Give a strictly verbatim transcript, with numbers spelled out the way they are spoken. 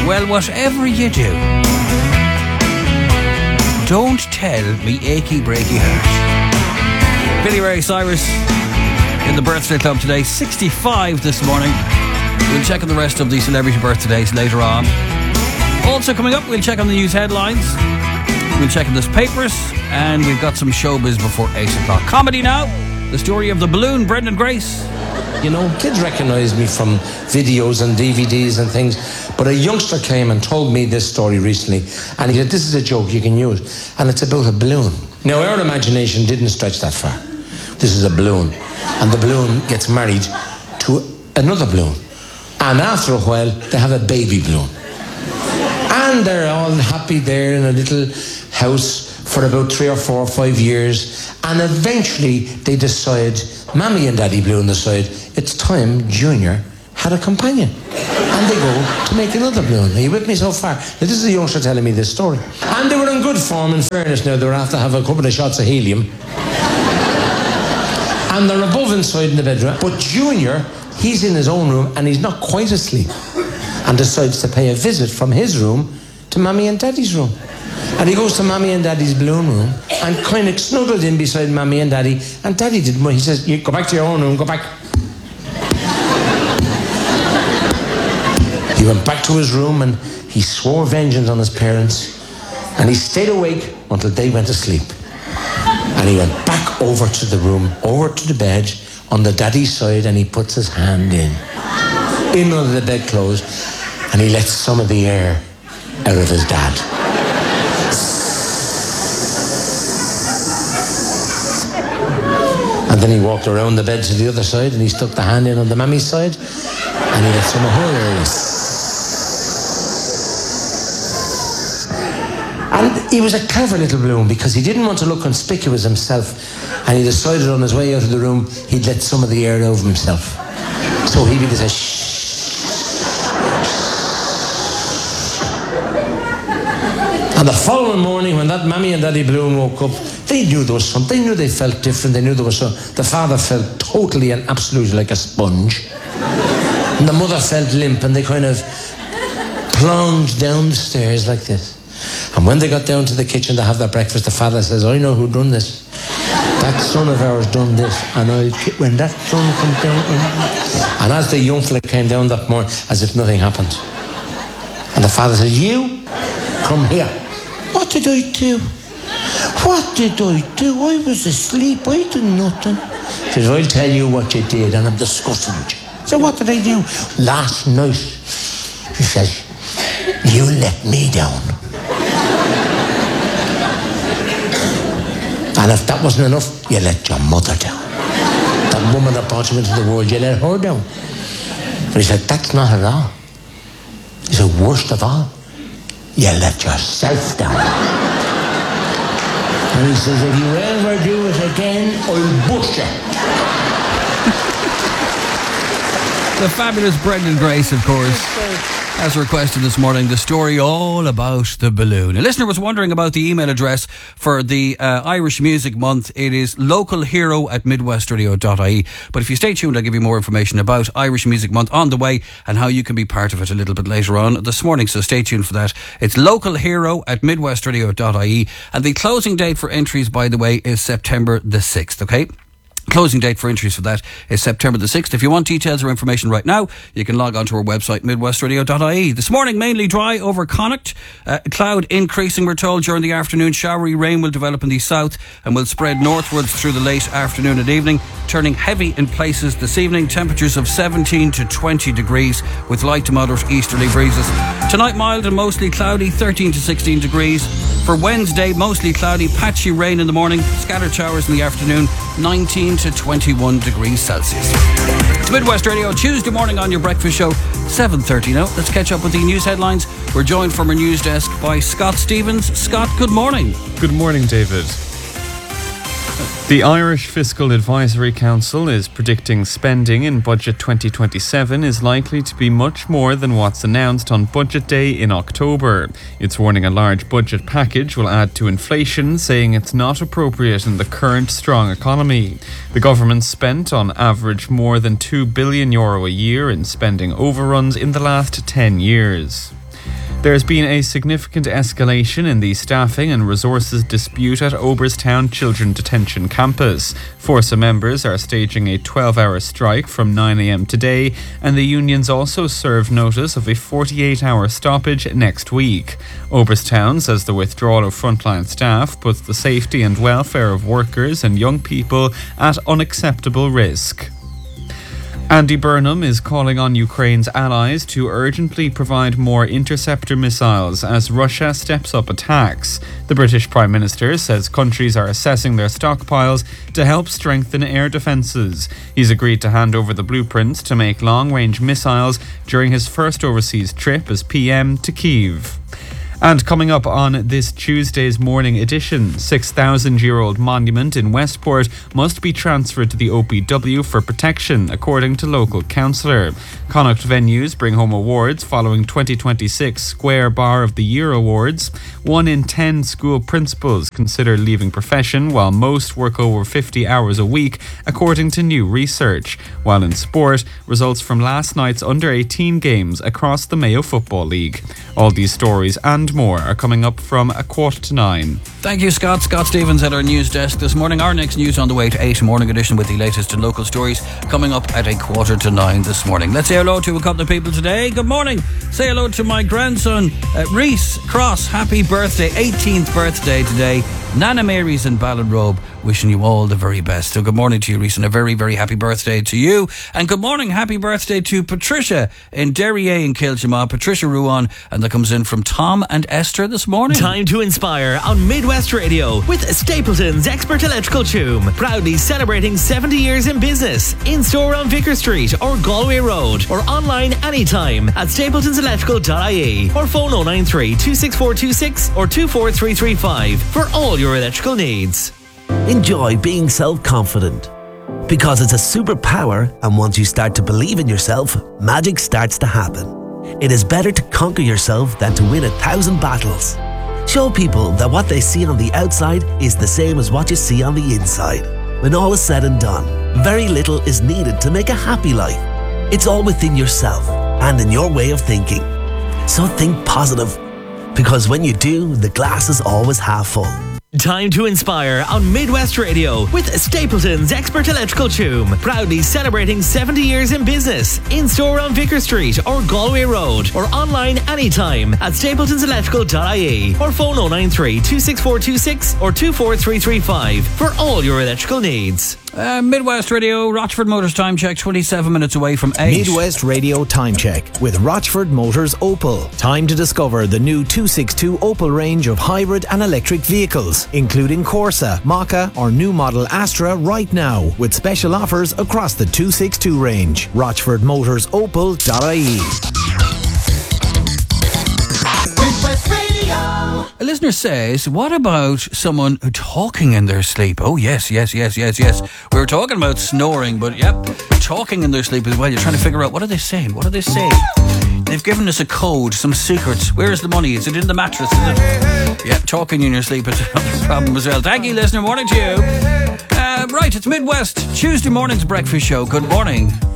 Well, whatever you do, don't tell me achy breaky heart. Billy Ray Cyrus in the birthday club today, sixty-five this morning. We'll check on the rest of the celebrity birthdays later on. Also coming up, we'll check on the news headlines. We'll check on the papers, and we've got some showbiz before eight o'clock. Comedy now. The story of the balloon, Brendan Grace. You know, kids recognise me from videos and D V Ds and things, but a youngster came and told me this story recently, and he said, this is a joke you can use, and it's about a balloon. Now, our imagination didn't stretch that far. This is a balloon, and the balloon gets married to another balloon, and after a while, they have a baby balloon. And they're all happy there in a little house for about three or four or five years, and eventually they decide, Mammy and Daddy Balloon decide, it's time Junior had a companion. And they go to make another balloon. Are you with me so far? Now, this is a youngster telling me this story. And they were in good form, in fairness now. They were after have a couple of shots of helium. And they're above inside in the bedroom. But Junior, he's in his own room and he's not quite asleep. And decides to pay a visit from his room to Mammy and Daddy's room. And he goes to Mammy and Daddy's balloon room and kind of snuggled in beside Mammy and Daddy. And Daddy didn't want. He says, you go back to your own room, go back. He went back to his room and he swore vengeance on his parents. And he stayed awake until they went to sleep. And he went back over to the room, over to the bed, on the daddy's side, and he puts his hand in. In under the bedclothes, and he lets some of the air out of his dad. And then he walked around the bed to the other side, and he stuck the hand in on the mammy's side, and he let some of her air in. And he was a clever little balloon because he didn't want to look conspicuous himself, and he decided on his way out of the room he'd let some of the air out of himself. So he began to say, shh. And the following morning, when that Mammy and Daddy Balloon woke up, they knew there was something. They knew they felt different. They knew there was some. The father felt totally and absolutely like a sponge. And the mother felt limp, and they kind of plunged down the stairs like this. And when they got down to the kitchen to have their breakfast, the father says, I know who done this. That son of ours done this. And I, when that son comes down... And as the young fella came down that morning, as if nothing happened. And the father says, you, come here. What did I do? What did I do? I was asleep. I did nothing. He says, I'll tell you what you did, and I'm discussing with you. So what did I do? Last night, he says, you let me down. And if that wasn't enough, you let your mother down. That woman that brought you into the world, you let her down. But he said, that's not at all. He said, worst of all, you let yourself down. And he says, if you ever do it again, I'll bust you. The fabulous Brendan Grace, of course, as requested this morning, the story all about the balloon. A listener was wondering about the email address for the uh, Irish Music Month. It is localhero at midwestradio dot I E. But if you stay tuned, I'll give you more information about Irish Music Month on the way and how you can be part of it a little bit later on this morning. So stay tuned for that. It's localhero at midwestradio dot I E. And the closing date for entries, by the way, is September the sixth, okay? Closing date for entries for that is September the sixth. If you want details or information right now, you can log on to our website, midwestradio dot I E. This morning, mainly dry over Connacht. Uh, cloud increasing, we're told, during the afternoon. Showery rain will develop in the south and will spread northwards through the late afternoon and evening, turning heavy in places this evening. Temperatures of seventeen to twenty degrees with light to moderate easterly breezes. Tonight, mild and mostly cloudy, thirteen to sixteen degrees. For Wednesday, mostly cloudy, patchy rain in the morning, scattered showers in the afternoon, nineteen to twenty-one degrees Celsius. It's Midwest Radio, Tuesday morning on your breakfast show, seven thirty now. Let's catch up with the news headlines. We're joined from our news desk by Scott Stevens. Scott, good morning. Good morning, David. The Irish Fiscal Advisory Council is predicting spending in Budget twenty twenty-seven is likely to be much more than what's announced on Budget Day in October. It's warning a large budget package will add to inflation, saying it's not appropriate in the current strong economy. The government spent on average more than two billion euro a year in spending overruns in the last ten years. There's been a significant escalation in the staffing and resources dispute at Oberstown Children Detention Campus. Forsa members are staging a twelve-hour strike from nine a.m. today, and the unions also served notice of a forty-eight hour stoppage next week. Oberstown says the withdrawal of frontline staff puts the safety and welfare of workers and young people at unacceptable risk. Andy Burnham is calling on Ukraine's allies to urgently provide more interceptor missiles as Russia steps up attacks. The British Prime Minister says countries are assessing their stockpiles to help strengthen air defences. He's agreed to hand over the blueprints to make long-range missiles during his first overseas trip as P M to Kyiv. And coming up on this Tuesday's morning edition, six thousand year old monument in Westport must be transferred to the O P W for protection, according to local councillor. Connacht venues bring home awards following twenty twenty-six Square Bar of the Year awards. One in ten school principals consider leaving profession, while most work over fifty hours a week, according to new research. While in sport, results from last night's under eighteen games across the Mayo Football League. All these stories and more are coming up from a quarter to nine. Thank you, Scott. Scott Stevens at our news desk this morning. Our next news on the way to eight morning edition with the latest and local stories coming up at a quarter to nine this morning. Let's say hello to a couple of people today. Good morning. Say hello to my grandson, uh, Reese Cross. Happy birthday, eighteenth birthday today. Nana Mary's in Ballinrobe, wishing you all the very best. So good morning to you, Reese, and a very, very happy birthday to you. And good morning, happy birthday to Patricia in Derrier in Kilchima. Patricia Ruan, and that comes in from Tom and Esther this morning. Time to inspire on Midwest Radio with Stapleton's Expert Electrical Choom. Proudly celebrating seventy years in business. In-store on Vicar Street or Galway Road, or online anytime at stapletons electrical dot I E, or phone oh nine three, two six four two six or two four three three five for all your electrical needs. Enjoy being self-confident, because it's a superpower, and once you start to believe in yourself, magic starts to happen. It is better to conquer yourself than to win a thousand battles. Show people that what they see on the outside is the same as what you see on the inside. When all is said and done, very little is needed to make a happy life. It's all within yourself and in your way of thinking. So think positive, because when you do, the glass is always half full. Time to inspire on Midwest Radio with Stapleton's Expert Electrical Choom. Proudly celebrating seventy years in business. In-store on Vicar Street or Galway Road, or online anytime at stapletons electrical dot I E, or phone oh nine three, two six four two six or two four three three five for all your electrical needs. Uh, Midwest Radio, Rochford Motors time check, twenty-seven minutes away from eight. Midwest Radio time check with Rochford Motors Opel. Time to discover the new two sixty-two Opel range of hybrid and electric vehicles, including Corsa, Maka or new model Astra right now, with special offers across the two sixty-two range. Rochford Motors Opel dot I E. A listener says, what about someone talking in their sleep? Oh, yes, yes, yes, yes, yes. We were talking about snoring, but yep, talking in their sleep as well. You're trying to figure out, what are they saying? What are they saying? They've given us a code, some secrets. Where is the money? Is it in the mattress? Is it? Yeah, talking in your sleep is another problem as well. Thank you, listener. Morning to you. Uh, right, it's Midwest Tuesday morning's breakfast show. Good morning.